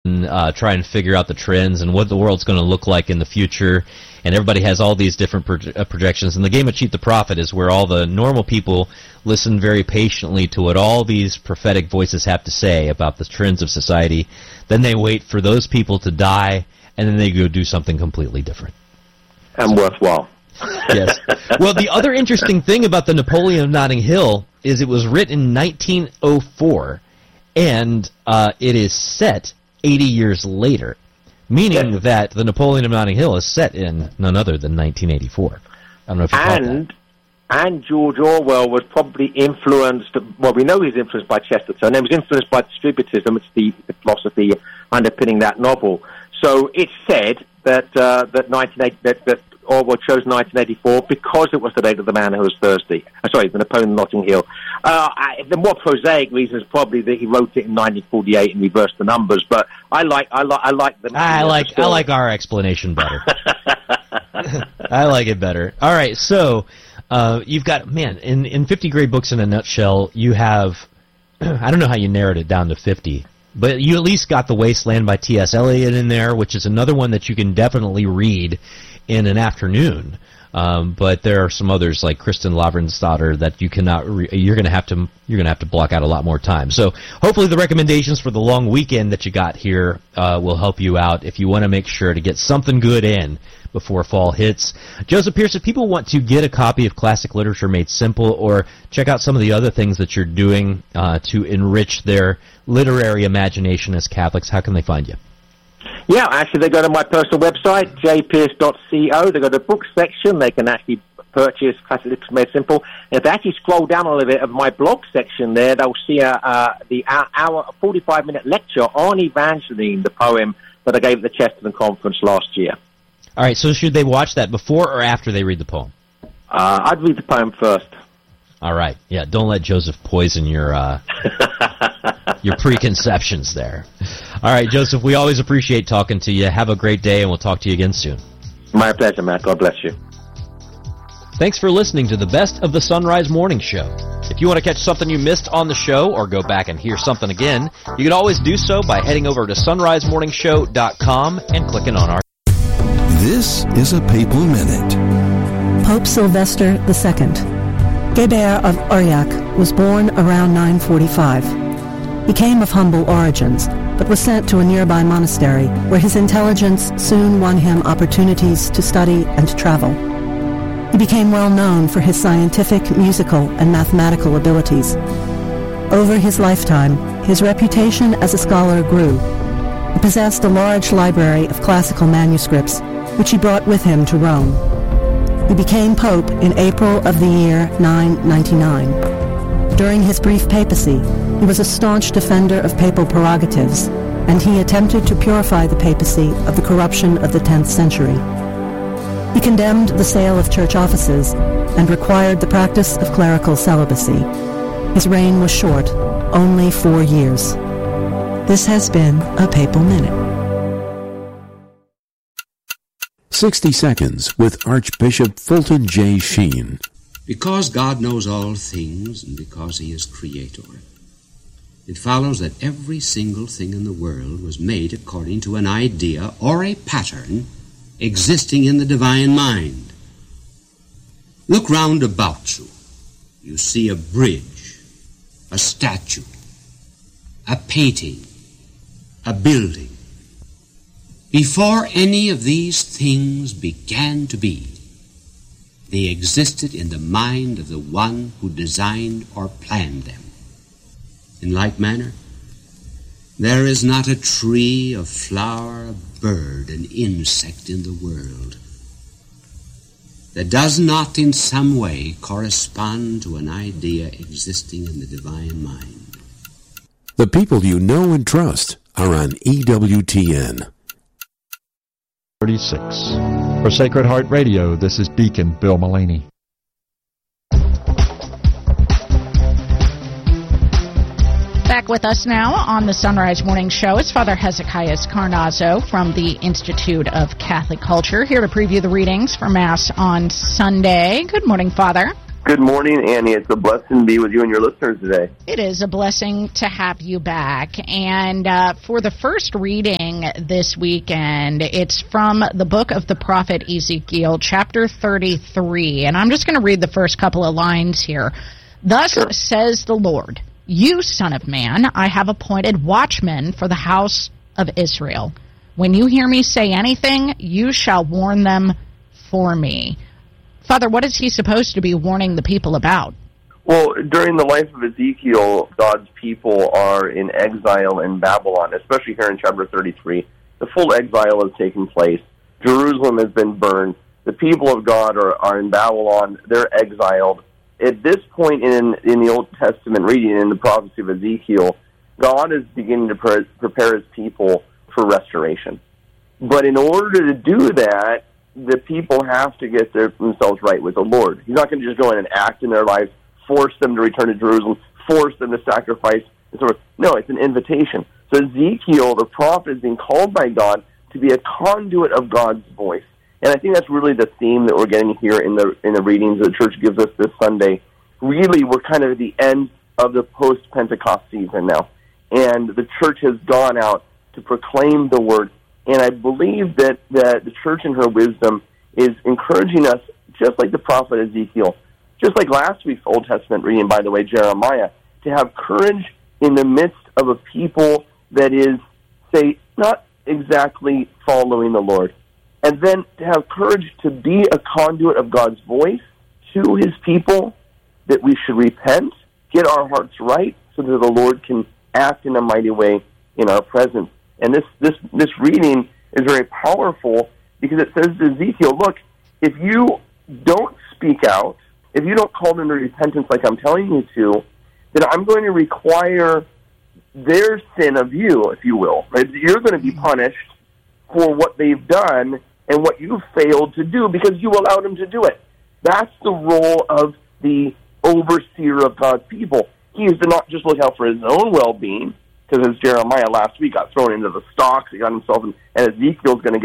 try and figure out the trends and what the world's going to look like in the future. And everybody has all these different projections. And the game of Cheat the Prophet is where all the normal people listen very patiently to what all these prophetic voices have to say about the trends of society. Then they wait for those people to die, and then they go do something completely different. And worthwhile. Yes. Well, the other interesting thing about the Napoleon of Notting Hill is it was written in 1904, and it is set 80 years later. Meaning that the Napoleon of Notting Hill is set in none other than 1984. I don't know if you caught that. And George Orwell was probably influenced, well, we know he's influenced by Chesterton, and he was influenced by distributism, it's the philosophy underpinning that novel. So it's said that that Orwell chose 1984 because it was the date of the man who was thirsty. The Napoleon of Notting Hill. The more prosaic reason is probably that he wrote it in 1948 and reversed the numbers. But I like our explanation better. I like it better. All right, so you've got in 50 Great Books in a Nutshell, you have I don't know how you narrowed it down to 50. But you at least got The Wasteland by T.S. Eliot in there, which is another one that you can definitely read in an afternoon. But there are some others like Kristen Lavransdatter that you cannot. You're going to have to block out a lot more time. So hopefully the recommendations for the long weekend that you got here will help you out if you want to make sure to get something good in before fall hits. Joseph Pearce, if people want to get a copy of Classic Literature Made Simple or check out some of the other things that you're doing to enrich their literary imagination as Catholics, how can they find you? Yeah, actually, they go to my personal website, jpearce.co. They go to the book section. They can actually purchase Classic Literature Made Simple. And if they actually scroll down a little bit of my blog section there, they'll see the hour 45-minute lecture on Evangeline, the poem that I gave at the Chesterton Conference last year. All right, so should they watch that before or after they read the poem? I'd read the poem first. All right. Yeah, don't let Joseph poison your your preconceptions there. All right, Joseph, we always appreciate talking to you. Have a great day, and we'll talk to you again soon. My pleasure, Matt. God bless you. Thanks for listening to the Best of the Sunrise Morning Show. If you want to catch something you missed on the show or go back and hear something again, you can always do so by heading over to sunrisemorningshow.com and clicking on our... This is a Papal Minute. Pope Sylvester II. Geber of Aurillac was born around 945. He came of humble origins, but was sent to a nearby monastery where his intelligence soon won him opportunities to study and travel. He became well known for his scientific, musical, and mathematical abilities. Over his lifetime, his reputation as a scholar grew. He possessed a large library of classical manuscripts, which he brought with him to Rome. He became pope in April of the year 999. During his brief papacy, he was a staunch defender of papal prerogatives, and he attempted to purify the papacy of the corruption of the 10th century. He condemned the sale of church offices and required the practice of clerical celibacy. His reign was short, only 4 years. This has been a Papal Minute. 60 Seconds with Archbishop Fulton J. Sheen. Because God knows all things and because He is Creator, it follows that every single thing in the world was made according to an idea or a pattern existing in the divine mind. Look round about you. You see a bridge, a statue, a painting, a building. Before any of these things began to be, they existed in the mind of the one who designed or planned them. In like manner, there is not a tree, a flower, a bird, an insect in the world that does not in some way correspond to an idea existing in the divine mind. The people you know and trust are on EWTN. 36. For Sacred Heart Radio, this is Deacon Bill Mullaney. Back with us now on the Sunrise Morning Show is Father Hezekiah Carnazzo from the Institute of Catholic Culture, here to preview the readings for Mass on Sunday. Good morning, Father. Good morning, Annie. It's a blessing to be with you and your listeners today. It is a blessing to have you back. And for the first reading this weekend, it's from the book of the prophet Ezekiel, chapter 33. And I'm just going to read the first couple of lines here. Thus says the Lord, you, son of man, I have appointed watchmen for the house of Israel. When you hear me say anything, you shall warn them for me. Father, what is he supposed to be warning the people about? Well, during the life of Ezekiel, God's people are in exile in Babylon, especially here in chapter 33. The full exile has taken place. Jerusalem has been burned. The people of God are in Babylon. They're exiled. At this point in the Old Testament reading, in the prophecy of Ezekiel, God is beginning to prepare his people for restoration. But in order to do that, the people have to get themselves right with the Lord. He's not going to just go in and act in their lives, force them to return to Jerusalem, force them to sacrifice. No, it's an invitation. So Ezekiel, the prophet, is being called by God to be a conduit of God's voice. And I think that's really the theme that we're getting here in the readings the church gives us this Sunday. Really, we're kind of at the end of the post-Pentecost season now. And the church has gone out to proclaim the word. And I believe that the church in her wisdom is encouraging us, just like the prophet Ezekiel, just like last week's Old Testament reading, by the way, Jeremiah, to have courage in the midst of a people that is, say, not exactly following the Lord. And then to have courage to be a conduit of God's voice to his people, that we should repent, get our hearts right, so that the Lord can act in a mighty way in our presence. And this reading is very powerful because it says to Ezekiel, look, if you don't speak out, if you don't call them to repentance like I'm telling you to, then I'm going to require their sin of you, if you will. Right? You're going to be punished for what they've done and what you failed to do because you allowed them to do it. That's the role of the overseer of God's people. He is to not just look out for his own well-being, because as Jeremiah last week got thrown into the stocks, he got himself, and Ezekiel's going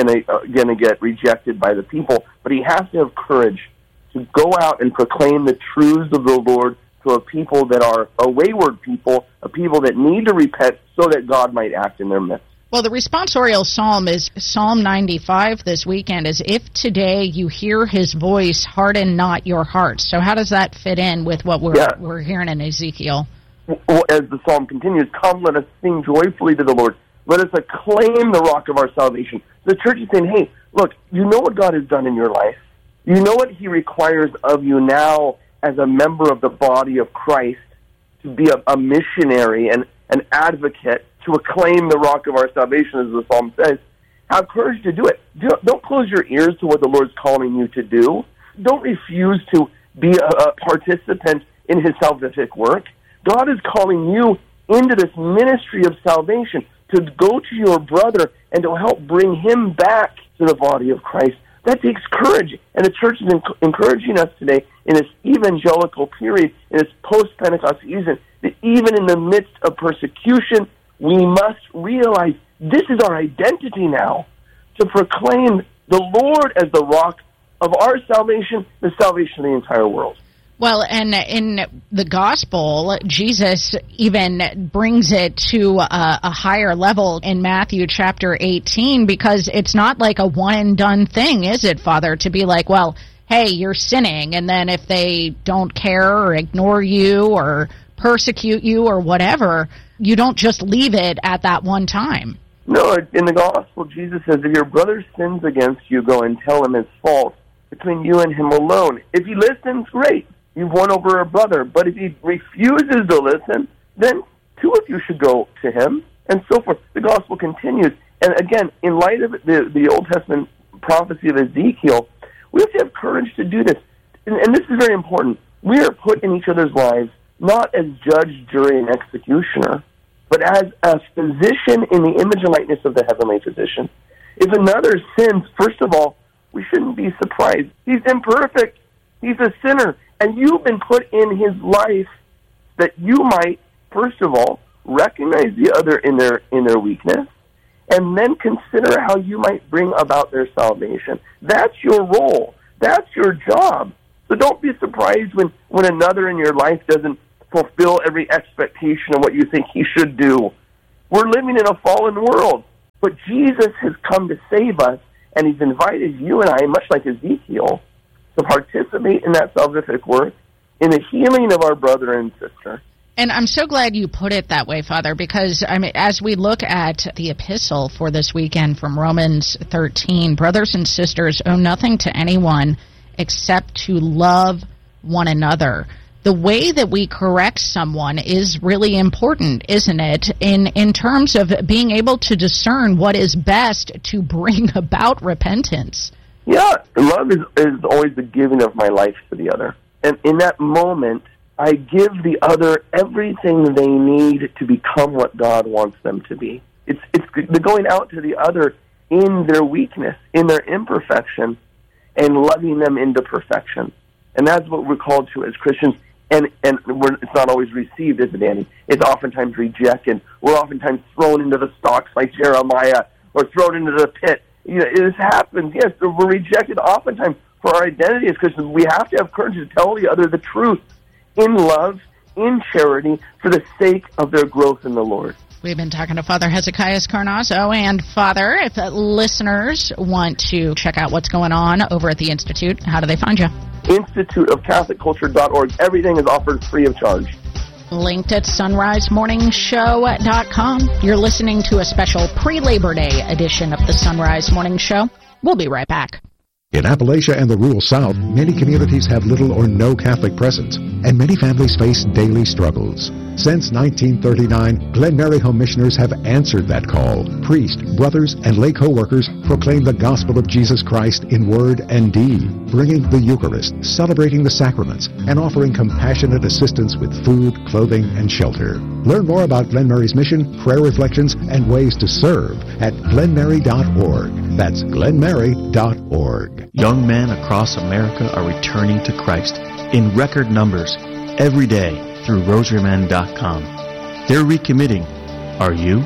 to get rejected by the people. But he has to have courage to go out and proclaim the truths of the Lord to a people that are a wayward people, a people that need to repent, so that God might act in their midst. Well, the responsorial psalm is Psalm 95 this weekend, is if today you hear his voice, harden not your hearts. So how does that fit in with what we're hearing in Ezekiel? Well, as the psalm continues, come, let us sing joyfully to the Lord. Let us acclaim the rock of our salvation. The church is saying, hey, look, you know what God has done in your life. You know what he requires of you now as a member of the body of Christ to be a missionary and an advocate, to acclaim the rock of our salvation, as the psalm says. Have courage to do it. Don't close your ears to what the Lord's calling you to do. Don't refuse to be a participant in his salvific work. God is calling you into this ministry of salvation to go to your brother and to help bring him back to the body of Christ. That takes courage. And the church is encouraging us today in this evangelical period, in this post-Pentecost season, that even in the midst of persecution, we must realize this is our identity now, to proclaim the Lord as the rock of our salvation, the salvation of the entire world. Well, and in the gospel, Jesus even brings it to a higher level in Matthew chapter 18, because it's not like a one-and-done thing, is it, Father, to be like, well, hey, you're sinning, and then if they don't care or ignore you or persecute you or whatever, you don't just leave it at that one time. No, in the gospel, Jesus says, if your brother sins against you, go and tell him his fault between you and him alone. If he listens, great. You've won over a brother. But if he refuses to listen, then two of you should go to him, and so forth. The gospel continues. And again, in light of the Old Testament prophecy of Ezekiel, we have to have courage to do this. And this is very important. We are put in each other's lives not as judge, jury, and executioner, but as a physician in the image and likeness of the heavenly physician. If another sins, first of all, we shouldn't be surprised. He's imperfect. He's a sinner. And you've been put in his life that you might, first of all, recognize the other in their weakness, and then consider how you might bring about their salvation. That's your role. That's your job. So don't be surprised when another in your life doesn't fulfill every expectation of what you think he should do. We're living in a fallen world, but Jesus has come to save us, and he's invited you and I, much like Ezekiel, to participate in that salvific work, in the healing of our brother and sister. And I'm so glad you put it that way, Father, because as we look at the epistle for this weekend from Romans 13, brothers and sisters owe nothing to anyone except to love one another. The way that we correct someone is really important, isn't it, in terms of being able to discern what is best to bring about repentance. Yeah, love is always the giving of my life to the other. And in that moment, I give the other everything they need to become what God wants them to be. It's the going out to the other in their weakness, in their imperfection, and loving them into perfection. And that's what we're called to as Christians. And it's not always received, is it, Andy? It's oftentimes rejected. We're oftentimes thrown into the stocks like Jeremiah, or thrown into the pit. This happens, yes. We're rejected oftentimes for our identity as Christians. We have to have courage to tell the other the truth in love, in charity, for the sake of their growth in the Lord. We've been talking to Father Hezekiah Carnazzo. And, Father, if listeners want to check out what's going on over at the Institute, how do they find you? InstituteofCatholicCulture.org. Everything is offered free of charge. Linked at sunrisemorningshow.com. You're listening to a special pre-Labor Day edition of the Sunrise Morning Show. We'll be right back. In Appalachia and the rural South, many communities have little or no Catholic presence, and many families face daily struggles. Since 1939, Glen Mary Home Missioners have answered that call. Priests, brothers, and lay co-workers proclaim the gospel of Jesus Christ in word and deed, bringing the Eucharist, celebrating the sacraments, and offering compassionate assistance with food, clothing, and shelter. Learn more about Glen Mary's mission, prayer reflections, and ways to serve at glenmary.org. That's glenmary.org. Young men across America are returning to Christ in record numbers every day through rosarymen.com. They're recommitting. Are you?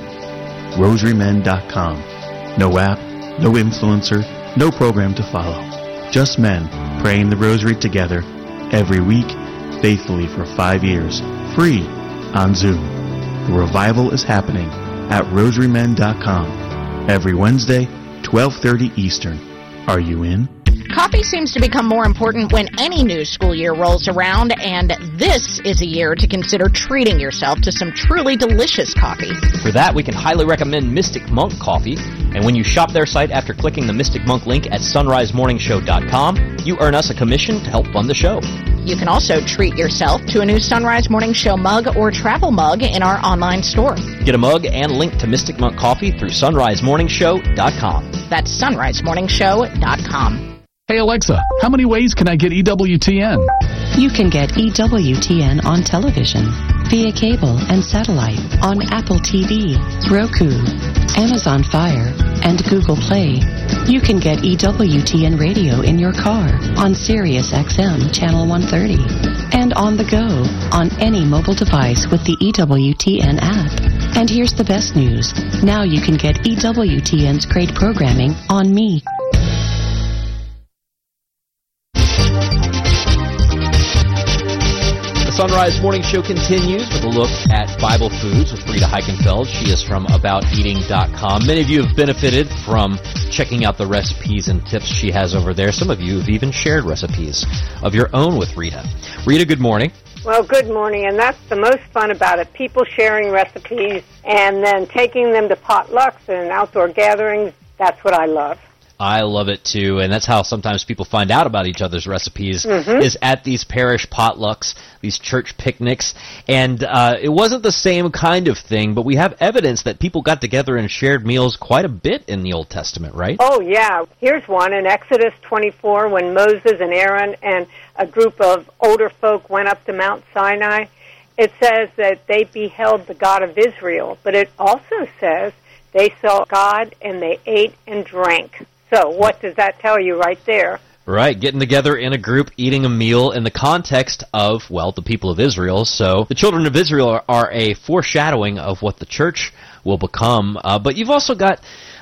rosarymen.com. No app, no influencer, no program to follow. Just men praying the rosary together every week, faithfully for 5 years, free on Zoom. The revival is happening at rosarymen.com every Wednesday, 12:30 Eastern. Are you in? Coffee seems to become more important when any new school year rolls around, and this is a year to consider treating yourself to some truly delicious coffee. For that, we can highly recommend Mystic Monk Coffee, and when you shop their site after clicking the Mystic Monk link at sunrisemorningshow.com, you earn us a commission to help fund the show. You can also treat yourself to a new Sunrise Morning Show mug or travel mug in our online store. Get a mug and link to Mystic Monk Coffee through sunrisemorningshow.com. That's sunrisemorningshow.com. Hey Alexa, how many ways can I get EWTN? You can get EWTN on television, via cable and satellite, on Apple TV, Roku, Amazon Fire, and Google Play. You can get EWTN radio in your car on Sirius XM Channel 130, and on the go on any mobile device with the EWTN app. And here's the best news. Now you can get EWTN's great programming on Me. Sunrise Morning Show continues with a look at Bible foods with Rita Heichenfeld. She is from AboutEating.com. Many of you have benefited from checking out the recipes and tips she has over there. Some of you have even shared recipes of your own with Rita. Rita, good morning. Well, good morning, and that's the most fun about it. People sharing recipes and then taking them to potlucks and outdoor gatherings. That's what I love. I love it, too, and that's how sometimes people find out about each other's recipes, is at these parish potlucks, these church picnics, and it wasn't the same kind of thing, but we have evidence that people got together and shared meals quite a bit in the Old Testament, right? Oh, yeah. Here's one in Exodus 24 when Moses and Aaron and a group of older folk went up to Mount Sinai. It says that they beheld the God of Israel, but it also says they saw God and they ate and drank. So what does that tell you right there? Right, getting together in a group, eating a meal in the context of, well, the people of Israel. So the children of Israel are a foreshadowing of what the church will become. But you've also got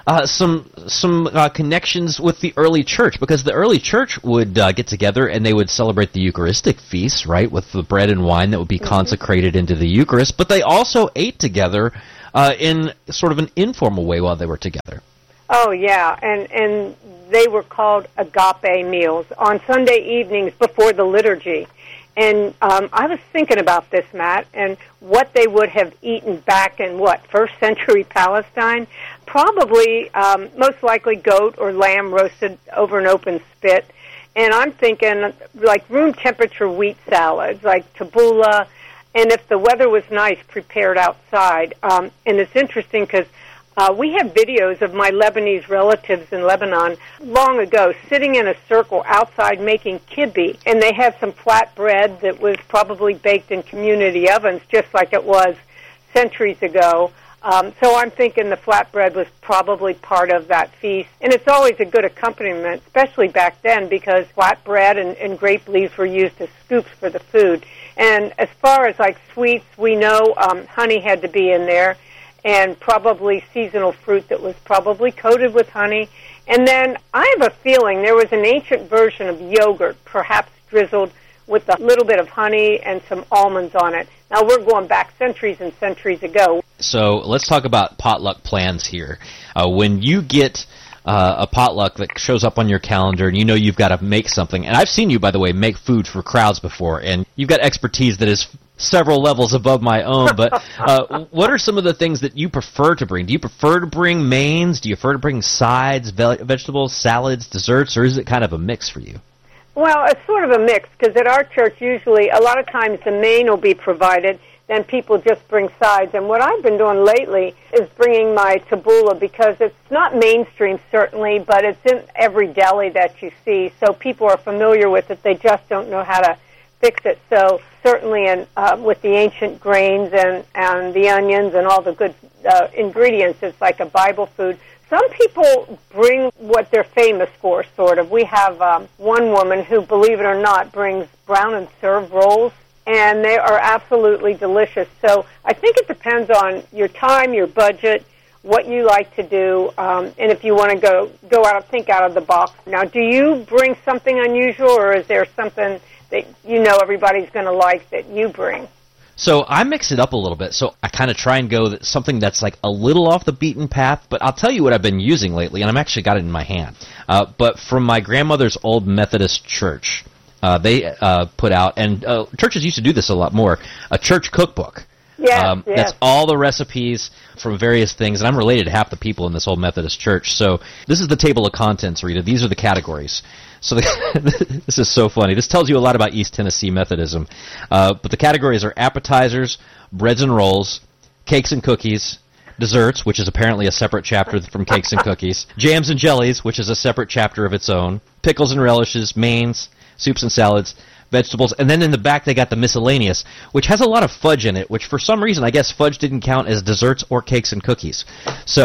some connections with the early church, because the early church would get together and they would celebrate the Eucharistic feasts, right, with the bread and wine that would be consecrated into the Eucharist, but they also ate together in sort of an informal way while they were together. Oh, yeah, and they were called agape meals on Sunday evenings before the liturgy. And I was thinking about this, Matt, and what they would have eaten back in, first century Palestine? Probably, most likely goat or lamb roasted over an open spit. And I'm thinking, like, room temperature wheat salads, like tabbouleh, and if the weather was nice, prepared outside. And it's interesting because we have videos of my Lebanese relatives in Lebanon long ago sitting in a circle outside making kibbeh, and they have some flat bread that was probably baked in community ovens just like it was centuries ago. So I'm thinking the flatbread was probably part of that feast. And it's always a good accompaniment, especially back then, because flatbread and grape leaves were used as scoops for the food. And as far as like sweets, we know honey had to be in there, and probably seasonal fruit that was probably coated with honey. And then I have a feeling there was an ancient version of yogurt, perhaps drizzled with a little bit of honey and some almonds on it. Now, we're going back centuries and centuries ago. So let's talk about potluck plans here. When you get a potluck that shows up on your calendar and you know you've got to make something, and I've seen you, by the way, make food for crowds before, and you've got expertise that is several levels above my own, but what are some of the things that you prefer to bring? Do you prefer to bring mains? Do you prefer to bring sides, vegetables, salads, desserts, or is it kind of a mix for you? Well, it's sort of a mix, because at our church, usually, a lot of times the main will be provided, then people just bring sides. And what I've been doing lately is bringing my tabbouleh, because it's not mainstream, certainly, but it's in every deli that you see, so people are familiar with it. They just don't know how to fix it. So certainly with the ancient grains and the onions and all the good ingredients, it's like a Bible food. Some people bring what they're famous for, sort of. We have one woman who, believe it or not, brings brown and serve rolls, and they are absolutely delicious. So I think it depends on your time, your budget, what you like to do, and if you want to go out, think out of the box. Now, do you bring something unusual, or is there something that you know everybody's going to like that you bring? So I mix it up a little bit. So I kind of try and go something that's like a little off the beaten path, but I'll tell you what I've been using lately, and I've actually got it in my hand. But from my grandmother's old Methodist church, they put out, and churches used to do this a lot more, a church cookbook. Yes, That's all the recipes from various things, and I'm related to half the people in this old Methodist church. So this is the table of contents, Rita. These are the categories. So this is so funny. This tells you a lot about East Tennessee Methodism. But the categories are appetizers, breads and rolls, cakes and cookies, desserts, which is apparently a separate chapter from cakes and cookies, jams and jellies, which is a separate chapter of its own, pickles and relishes, mains, soups and salads, vegetables, and then in the back they got the miscellaneous, which has a lot of fudge in it, which for some reason I guess fudge didn't count as desserts or cakes and cookies. So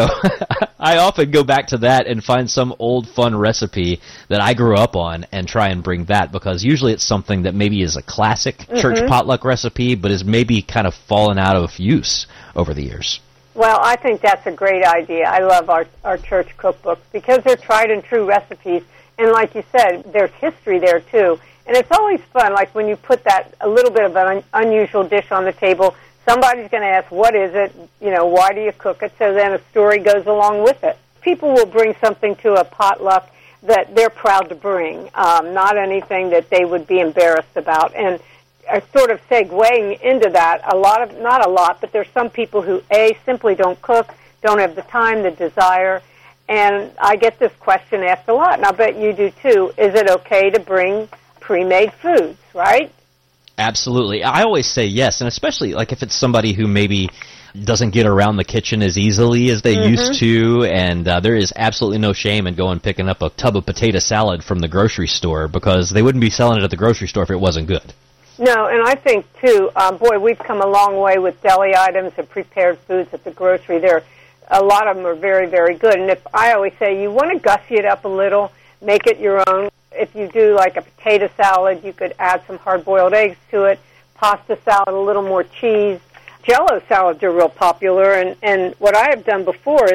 I often go back to that and find some old fun recipe that I grew up on and try and bring that, because usually it's something that maybe is a classic church potluck recipe but is maybe kind of fallen out of use over the years. Well, I think that's a great idea. I love our church cookbooks because they're tried and true recipes, and like you said, there's history there too. And it's always fun, like when you put a little bit of an unusual dish on the table, somebody's going to ask, what is it? You know, why do you cook it? So then a story goes along with it. People will bring something to a potluck that they're proud to bring, not anything that they would be embarrassed about. And sort of segueing into that, not a lot, but there's some people who, simply don't cook, don't have the time, the desire. And I get this question asked a lot, and I bet you do too. Is it okay to bring pre-made foods, right? Absolutely. I always say yes, and especially like if it's somebody who maybe doesn't get around the kitchen as easily as they used to, and there is absolutely no shame in going picking up a tub of potato salad from the grocery store, because they wouldn't be selling it at the grocery store if it wasn't good. No, and I think, too, we've come a long way with deli items and prepared foods at the grocery. A lot of them are very, very good. And if I always say you want to gussy it up a little, make it your own. If you do like a potato salad, you could add some hard-boiled eggs to it, pasta salad, a little more cheese. Jell-O salads are real popular, and what I have done before is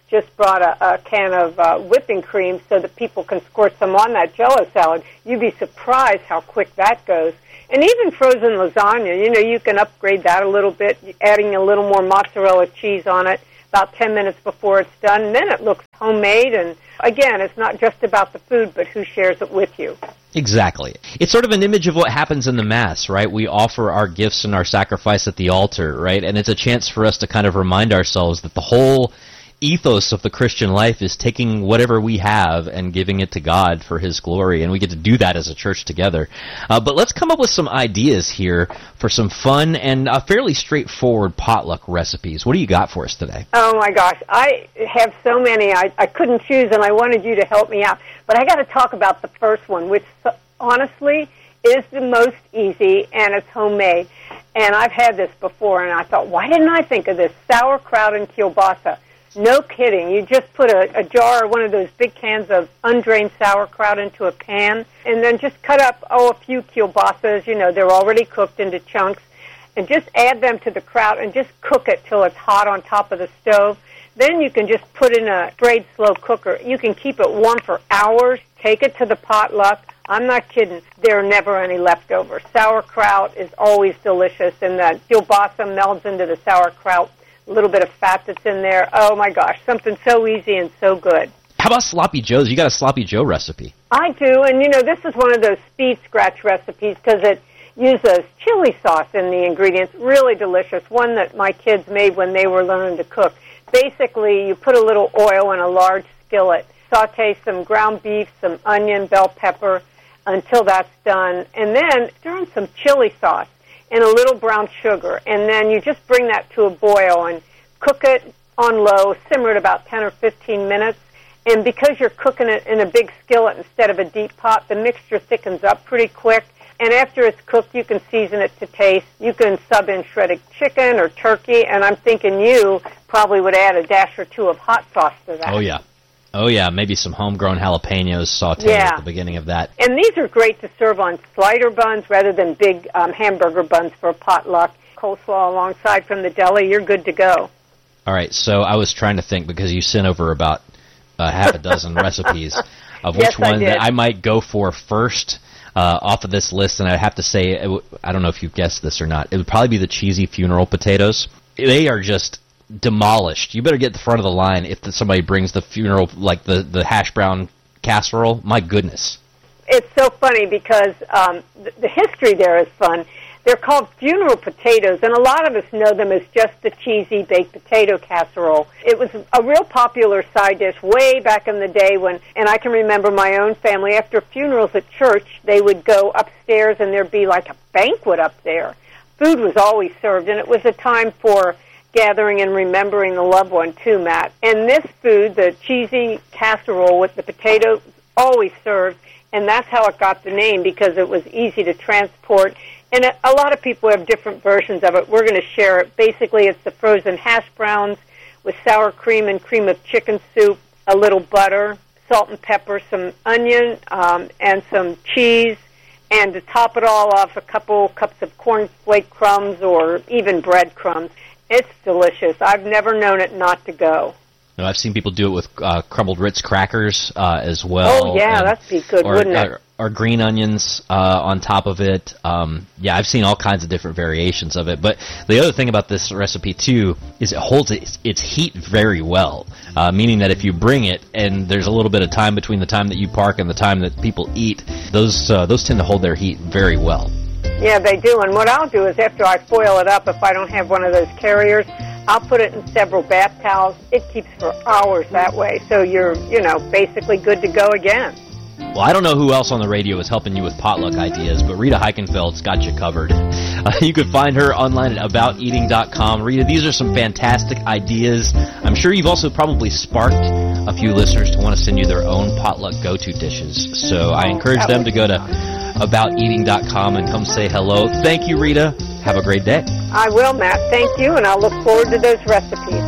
just brought a can of whipping cream so that people can squirt some on that Jell-O salad. You'd be surprised how quick that goes. And even frozen lasagna, you know, you can upgrade that a little bit, adding a little more mozzarella cheese on it about 10 minutes before it's done. And then it looks homemade. And, again, it's not just about the food, but who shares it with you. Exactly. It's sort of an image of what happens in the Mass, right? We offer our gifts and our sacrifice at the altar, right? And it's a chance for us to kind of remind ourselves that the whole ethos of the Christian life is taking whatever we have and giving it to God for His glory, and we get to do that as a church together. But let's come up with some ideas here for some fun and fairly straightforward potluck recipes. What do you got for us today? Oh, my gosh. I have so many. I couldn't choose, and I wanted you to help me out. But I got to talk about the first one, which honestly is the most easy, and it's homemade. And I've had this before, and I thought, why didn't I think of this? Sauerkraut and kielbasa. No kidding. You just put a jar, one of those big cans of undrained sauerkraut into a pan, and then just cut up, a few kielbasas. You know, they're already cooked into chunks, and just add them to the kraut and just cook it till it's hot on top of the stove. Then you can just put in a sprayed slow cooker. You can keep it warm for hours. Take it to the potluck. I'm not kidding. There are never any leftovers. Sauerkraut is always delicious, and the kielbasa melds into the sauerkraut. A little bit of fat that's in there. Oh, my gosh, something so easy and so good. How about Sloppy Joe's? You got a Sloppy Joe recipe. I do, and, you know, this is one of those speed scratch recipes because it uses chili sauce in the ingredients. Really delicious, one that my kids made when they were learning to cook. Basically, you put a little oil in a large skillet, saute some ground beef, some onion, bell pepper until that's done, and then stir in some chili sauce and a little brown sugar, and then you just bring that to a boil and cook it on low, simmer it about 10 or 15 minutes, and because you're cooking it in a big skillet instead of a deep pot, the mixture thickens up pretty quick, and after it's cooked, you can season it to taste. You can sub in shredded chicken or turkey, and I'm thinking you probably would add a dash or two of hot sauce to that. Oh, yeah. Oh, yeah, maybe some homegrown jalapenos sauteed at the beginning of that. And these are great to serve on slider buns rather than big hamburger buns for a potluck. Coleslaw alongside from the deli, you're good to go. All right, so I was trying to think, because you sent over about half a dozen recipes, of which one that I might go for first off of this list, and I have to say, I don't know if you've guessed this or not, it would probably be the cheesy funeral potatoes. They are just demolished. You better get to the front of the line if somebody brings the funeral, like the hash brown casserole. My goodness. It's so funny because the history there is fun. They're called funeral potatoes, and a lot of us know them as just the cheesy baked potato casserole. It was a real popular side dish way back in the day and I can remember my own family, after funerals at church, they would go upstairs and there'd be like a banquet up there. Food was always served, and it was a time for gathering and remembering the loved one too, Matt. And this food, the cheesy casserole with the potatoes, always served, and that's how it got the name, because it was easy to transport. And a lot of people have different versions of it. We're going to share it. Basically, it's the frozen hash browns with sour cream and cream of chicken soup, a little butter, salt and pepper, some onion, and some cheese. And to top it all off, a couple cups of cornflake crumbs or even breadcrumbs. It's delicious. I've never known it not to go. No, I've seen people do it with crumbled Ritz crackers as well. Oh, yeah, that'd be good, wouldn't it? Or green onions on top of it. Yeah, I've seen all kinds of different variations of it. But the other thing about this recipe, too, is it holds its heat very well, meaning that if you bring it and there's a little bit of time between the time that you park and the time that people eat, those tend to hold their heat very well. Yeah, they do. And what I'll do is after I foil it up, if I don't have one of those carriers, I'll put it in several bath towels. It keeps for hours that way. So you're, basically good to go again. Well, I don't know who else on the radio is helping you with potluck ideas, but Rita Heichenfeld's got you covered. You can find her online at abouteating.com. Rita, these are some fantastic ideas. I'm sure you've also probably sparked a few listeners to want to send you their own potluck go-to dishes. So I encourage them to go to abouteating.com and come say hello. Thank you, Rita. Have a great day. I will, Matt. Thank you, and I'll look forward to those recipes.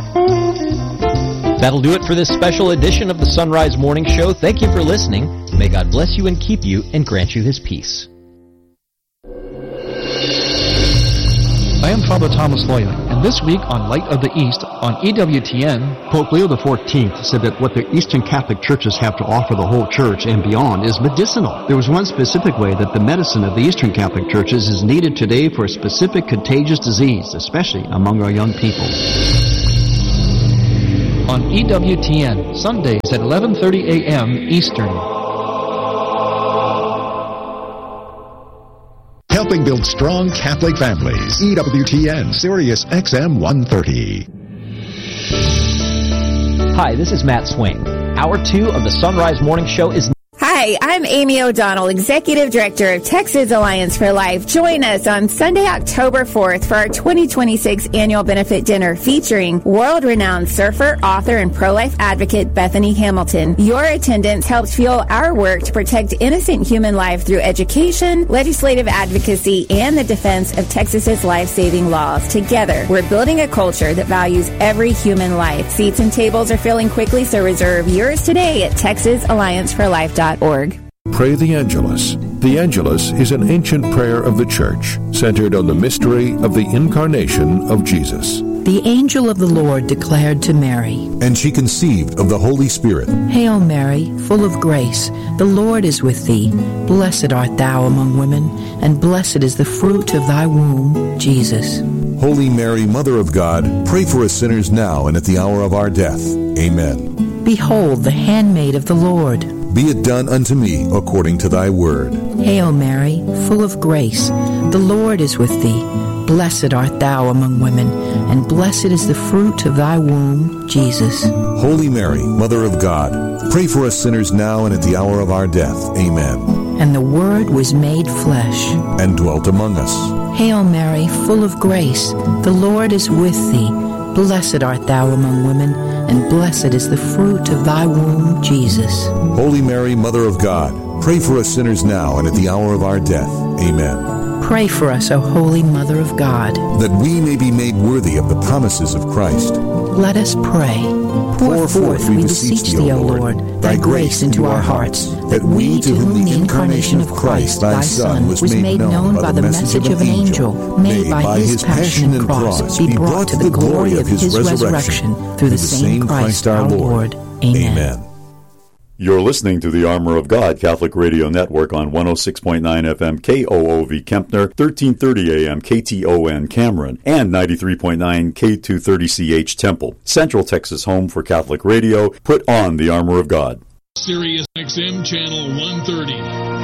That'll do it for this special edition of the Sunrise Morning Show. Thank you for listening. May God bless you and keep you and grant you His peace. I am Father Thomas Loya, and this week on Light of the East on EWTN, Pope Leo XIV said that what the Eastern Catholic churches have to offer the whole church and beyond is medicinal. There was one specific way that the medicine of the Eastern Catholic churches is needed today for a specific contagious disease, especially among our young people. On EWTN, Sundays at 11:30 a.m. Eastern. Helping build strong Catholic families. EWTN, Sirius XM 130. Hi, this is Matt Swing. Hour 2 of the Sunrise Morning Show is... Hi, I'm Amy O'Donnell, Executive Director of Texas Alliance for Life. Join us on Sunday, October 4th for our 2026 annual benefit dinner featuring world-renowned surfer, author, and pro-life advocate Bethany Hamilton. Your attendance helps fuel our work to protect innocent human life through education, legislative advocacy, and the defense of Texas's life-saving laws. Together, we're building a culture that values every human life. Seats and tables are filling quickly, so reserve yours today at TexasAllianceForLife.org. Pray the Angelus. The Angelus is an ancient prayer of the Church, centered on the mystery of the incarnation of Jesus. The angel of the Lord declared to Mary, and she conceived of the Holy Spirit. Hail Mary, full of grace, the Lord is with thee. Blessed art thou among women, and blessed is the fruit of thy womb, Jesus. Holy Mary, Mother of God, pray for us sinners now and at the hour of our death. Amen. Behold, the handmaid of the Lord. Be it done unto me according to thy word. Hail Mary, full of grace, the Lord is with thee. Blessed art thou among women, and blessed is the fruit of thy womb, Jesus. Holy Mary, Mother of God, pray for us sinners now and at the hour of our death. Amen. And the Word was made flesh, and dwelt among us. Hail Mary, full of grace, the Lord is with thee. Blessed art thou among women, and blessed is the fruit of thy womb, Jesus. Holy Mary, Mother of God, pray for us sinners now and at the hour of our death. Amen. Pray for us, O Holy Mother of God, that we may be made worthy of the promises of Christ. Let us pray. Pour forth, we beseech thee, O Lord, thy grace into our hearts, that we, to whom the incarnation of Christ, thy Son, was made known by the message of an angel, may by his passion and cross be brought to the glory of his resurrection, through the same Christ our Lord. Amen. You're listening to the Armor of God Catholic Radio Network on 106.9 FM KOOV Kempner, 1330 AM KTON Cameron, and 93.9 K230CH Temple. Central Texas home for Catholic radio. Put on the Armor of God. Sirius XM Channel 130.